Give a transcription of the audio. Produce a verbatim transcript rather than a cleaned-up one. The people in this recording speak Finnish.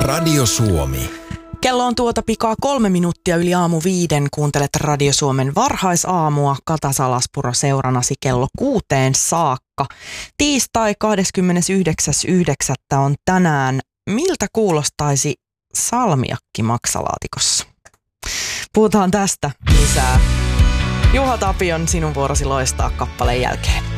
Radio Suomi. Kello on tuota pikaa kolme minuuttia yli aamu viiden. Kuuntelet Radio Suomen varhaisaamua. Kata Salaspuro seuranasi kello kuuteen saakka. Tiistai kahdeskymmenesyhdeksäs yhdeksättä on tänään. Miltä kuulostaisi salmiakki maksalaatikossa? Puhutaan tästä lisää. Juha Tapion sinun vuorosi loistaa kappaleen jälkeen.